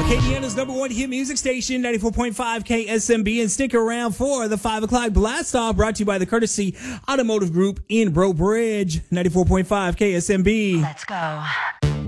Acadiana's #1 hit music station, 94.5 KSMB, and stick around for the 5 o'clock blast off, brought to you by the Courtesy Automotive Group in Breaux Bridge, 94.5 KSMB. Let's go.